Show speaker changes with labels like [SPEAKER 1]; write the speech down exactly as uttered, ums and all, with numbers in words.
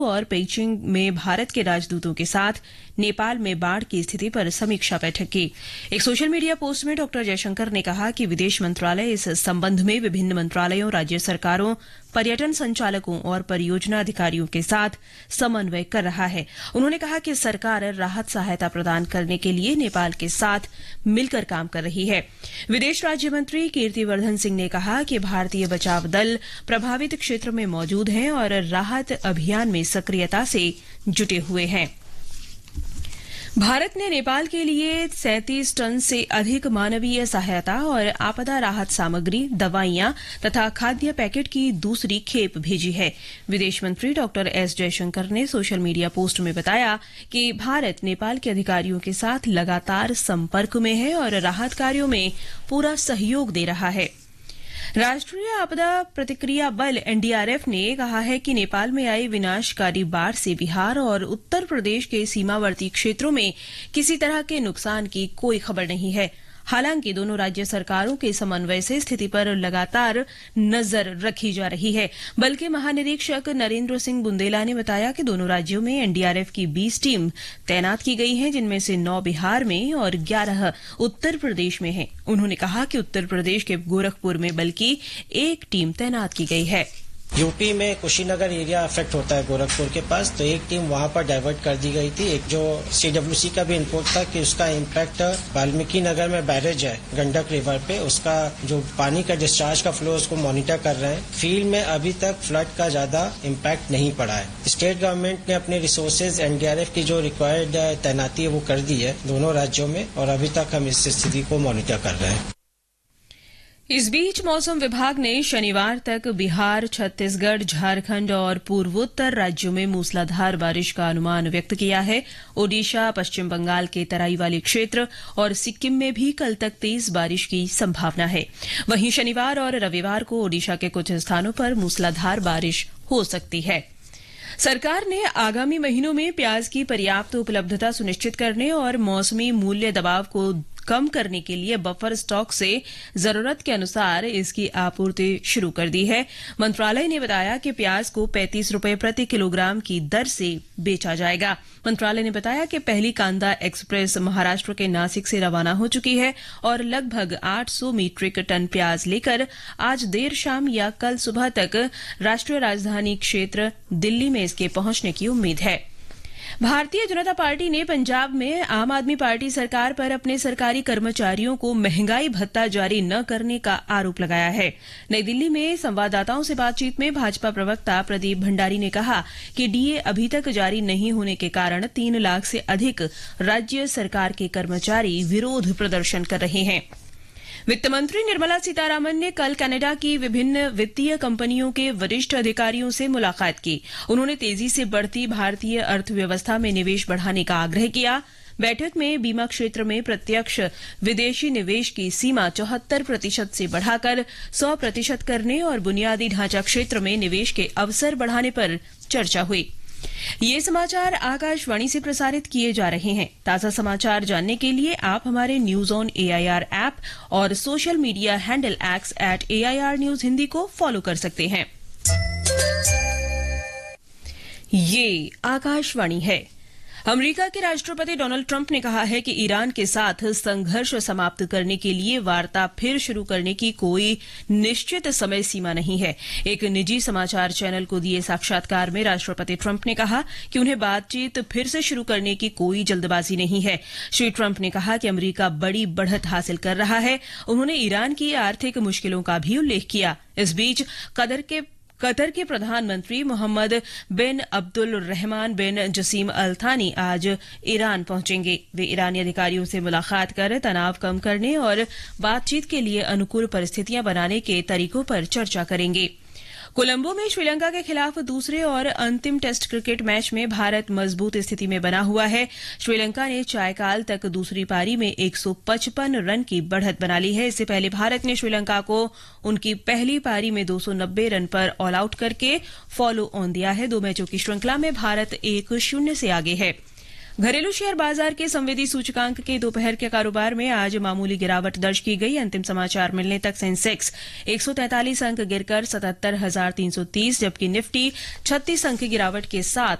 [SPEAKER 1] और पेइचिंग में भारत के राजदूतों के साथ नेपाल में बाढ़ की स्थिति पर समीक्षा बैठक की। एक सोशल मीडिया पोस्ट में डॉक्टर जयशंकर ने कहा कि विदेश मंत्रालय इस संबंध में विभिन्न मंत्रालयों, राज्य सरकारों, पर्यटन संचालकों और परियोजना अधिकारियों के साथ समन्वय कर रहा है। उन्होंने कहा कि सरकार राहत सहायता प्रदान करने के लिए नेपाल के साथ मिलकर काम कर रही है। विदेश राज्य मंत्री कीर्तिवर्धन सिंह ने कहा कि भारतीय बचाव दल प्रभावित क्षेत्र में मौजूद हैं और राहत अभियान में सक्रियता से जुटे हुए हैं। भारत ने नेपाल के लिए सैंतीस टन से अधिक मानवीय सहायता और आपदा राहत सामग्री, दवाइयां तथा खाद्य पैकेट की दूसरी खेप भेजी है। विदेश मंत्री डॉक्टर एस जयशंकर ने सोशल मीडिया पोस्ट में बताया कि भारत नेपाल के अधिकारियों के साथ लगातार संपर्क में है और राहत कार्यों में पूरा सहयोग दे रहा है। राष्ट्रीय आपदा प्रतिक्रिया बल एनडीआरएफ ने कहा है कि नेपाल में आई विनाशकारी बाढ़ से बिहार और उत्तर प्रदेश के सीमावर्ती क्षेत्रों में किसी तरह के नुकसान की कोई खबर नहीं है। हालांकि दोनों राज्य सरकारों के समन्वय से स्थिति पर लगातार नजर रखी जा रही है। बल्कि महानिरीक्षक नरेंद्र सिंह बुंदेला ने बताया कि दोनों राज्यों में एनडीआरएफ की बीस टीम तैनात की गई हैं, जिनमें से नौ बिहार में और ग्यारह उत्तर प्रदेश में हैं। उन्होंने कहा कि उत्तर प्रदेश के गोरखपुर में बल्कि एक टीम तैनात की गई है।
[SPEAKER 2] यूपी में कुशीनगर एरिया अफेक्ट होता है गोरखपुर के पास, तो एक टीम वहां पर डाइवर्ट कर दी गई थी। एक जो सीडब्ल्यूसी का भी इनपुट था कि उसका इम्पैक्ट वाल्मीकि नगर में बैरेज है गंडक रिवर पे, उसका जो पानी का डिस्चार्ज का फ्लो उसको मॉनिटर कर रहे हैं। फील्ड में अभी तक फ्लड का ज्यादा इम्पैक्ट नहीं पड़ा है। स्टेट गवर्नमेंट ने अपने रिसोर्सेज एनडीआरएफ की जो रिक्वायर्ड तैनाती है वो कर दी है दोनों राज्यों में, और अभी तक हम इस स्थिति को मॉनिटर कर रहे हैं।
[SPEAKER 1] इस बीच मौसम विभाग ने शनिवार तक बिहार, छत्तीसगढ़, झारखंड और पूर्वोत्तर राज्यों में मूसलाधार बारिश का अनुमान व्यक्त किया है। ओडिशा, पश्चिम बंगाल के तराई वाले क्षेत्र और सिक्किम में भी कल तक तेज बारिश की संभावना है। वहीं शनिवार और रविवार को ओडिशा के कुछ स्थानों पर मूसलाधार बारिश हो सकती है। सरकार ने आगामी महीनों में प्याज की पर्याप्त उपलब्धता सुनिश्चित करने और मौसमी मूल्य दबाव को कम करने के लिए बफर स्टॉक से जरूरत के अनुसार इसकी आपूर्ति शुरू कर दी है। मंत्रालय ने बताया कि प्याज को पैंतीस रुपए प्रति किलोग्राम की दर से बेचा जाएगा। मंत्रालय ने बताया कि पहली कांदा एक्सप्रेस महाराष्ट्र के नासिक से रवाना हो चुकी है और लगभग आठ सौ मीट्रिक टन प्याज लेकर आज देर शाम या कल सुबह तक राष्ट्रीय राजधानी क्षेत्र दिल्ली में इसके पहुंचने की उम्मीद है। भारतीय जनता पार्टी ने पंजाब में आम आदमी पार्टी सरकार पर अपने सरकारी कर्मचारियों को महंगाई भत्ता जारी न करने का आरोप लगाया है। नई दिल्ली में संवाददाताओं से बातचीत में भाजपा प्रवक्ता प्रदीप भंडारी ने कहा कि डीए अभी तक जारी नहीं होने के कारण तीन लाख से अधिक राज्य सरकार के कर्मचारी विरोध प्रदर्शन कर रहे हैं। वित्त मंत्री निर्मला सीतारामन ने कल कनाडा की विभिन्न वित्तीय कंपनियों के वरिष्ठ अधिकारियों से मुलाकात की। उन्होंने तेजी से बढ़ती भारतीय अर्थव्यवस्था में निवेश बढ़ाने का आग्रह किया। बैठक में बीमा क्षेत्र में प्रत्यक्ष विदेशी निवेश की सीमा चौहत्तर प्रतिशत से बढ़ाकर सौ प्रतिशत करने और बुनियादी ढांचा क्षेत्र में निवेश के अवसर बढ़ाने पर चर्चा हुई। ये समाचार आकाशवाणी से प्रसारित किए जा रहे हैं। ताजा समाचार जानने के लिए आप हमारे न्यूज ऑन एआईआर ऐप और social media handle x eight AIR news Hindi को फॉलो कर सकते हैं। ये आकाशवाणी है। अमेरिका के राष्ट्रपति डोनाल्ड ट्रंप ने कहा है कि ईरान के साथ संघर्ष समाप्त करने के लिए वार्ता फिर शुरू करने की कोई निश्चित समय सीमा नहीं है। एक निजी समाचार चैनल को दिए साक्षात्कार में राष्ट्रपति ट्रंप ने कहा कि उन्हें बातचीत फिर से शुरू करने की कोई जल्दबाजी नहीं है। श्री ट्रंप ने कहा कि अमेरिका बड़ी बढ़त हासिल कर रहा है। उन्होंने ईरान की आर्थिक मुश्किलों का भी उल्लेख किया। इस बीच कतर के कतर के प्रधानमंत्री मोहम्मद बिन अब्दुल रहमान बिन जसीम अल थानी आज ईरान पहुंचेंगे। वे ईरानी अधिकारियों से मुलाकात कर तनाव कम करने और बातचीत के लिए अनुकूल परिस्थितियां बनाने के तरीकों पर चर्चा करेंगे। कोलंबो में श्रीलंका के खिलाफ दूसरे और अंतिम टेस्ट क्रिकेट मैच में भारत मजबूत स्थिति में बना हुआ है। श्रीलंका ने चायकाल तक दूसरी पारी में एक सौ पचपन रन की बढ़त बना ली है। इससे पहले भारत ने श्रीलंका को उनकी पहली पारी में दो सौ नब्बे रन पर ऑल आउट करके फॉलो ऑन दिया है। दो मैचों की श्रृंखला में भारत एक शून्य से आगे है। घरेलू शेयर बाजार के संवेदी सूचकांक के दोपहर के कारोबार में आज मामूली गिरावट दर्ज की गई। अंतिम समाचार मिलने तक सेंसेक्स एक सौ तैंतालीस अंक गिरकर सतहत्तर हजार तीन सौ तीस, जबकि निफ्टी छत्तीस अंक गिरावट के साथ